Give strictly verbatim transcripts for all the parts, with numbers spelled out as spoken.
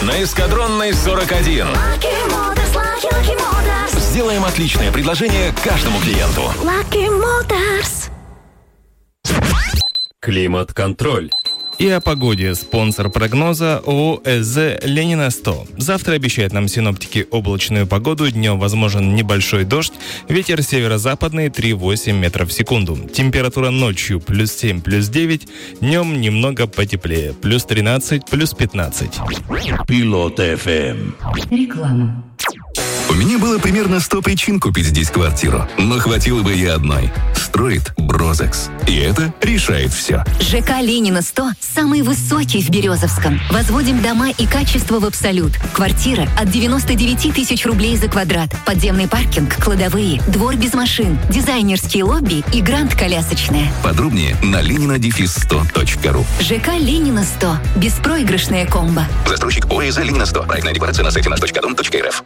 на Эскадронной сорок один. Lucky Motors, Lucky, Lucky Motors. Сделаем отличное предложение каждому клиенту. Lucky Motors. Климат-контроль. И о погоде. Спонсор прогноза ООО СЗ «Ленина сто». Завтра обещают нам синоптики облачную погоду. Днем возможен небольшой дождь. Ветер северо-западный три-восемь метров в секунду. Температура ночью плюс семь, плюс девять. Днем немного потеплее. Плюс тринадцать, плюс пятнадцать. Пилот эф эм. Реклама. У меня было примерно сто причин купить здесь квартиру, но хватило бы и одной. Строит Брозекс. И это решает все. ЖК «Ленина сто» самый высокий в Березовском. Возводим дома и качество в абсолют. Квартира от девяносто девять тысяч рублей за квадрат. Подземный паркинг, кладовые, двор без машин, дизайнерские лобби и гранд-колясочная. Подробнее на ленина сто точка ру. ЖК «Ленина сто». Беспроигрышная комбо. Застройщик ОСЗ «Ленина сто». Проектная декларация на сайте наш точка дом точка эр эф.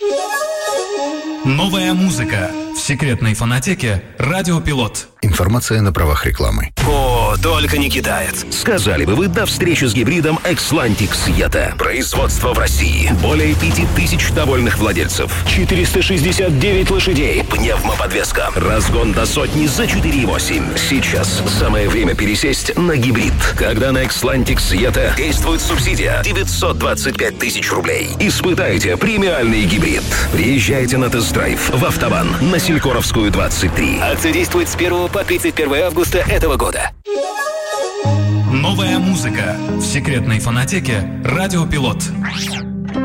Новая музыка в секретной фонотеке «Радио Пилот». Информация на правах рекламы. О, только не китаец. Сказали бы вы до встречи с гибридом Экслантикс Йета. Производство в России. Более пяти тысяч довольных владельцев. четыреста шестьдесят девять лошадей. Пневмоподвеска. Разгон до сотни за четыре и восемь. Сейчас самое время пересесть на гибрид. Когда на Экслантикс Йета действует субсидия девятьсот двадцать пять тысяч рублей. Испытайте премиальный гибрид. Приезжайте на тест-драйв в Автобан на Селькоровскую двадцать три. Акция действует с первого по тридцать первое августа этого года. Новая музыка в секретной фонотеке «Радио Пилот».